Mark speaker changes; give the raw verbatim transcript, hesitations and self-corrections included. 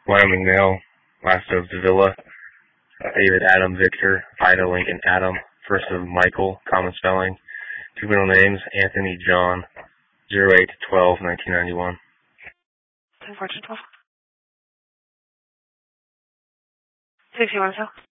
Speaker 1: Wyoming male, last of Davila, David Adam Victor, Ida Lincoln Adam, first of Michael, common spelling, two middle names, Anthony John, zero eight twelve nineteen ninety-one.
Speaker 2: ten fourteen twelve. sixty-one, so.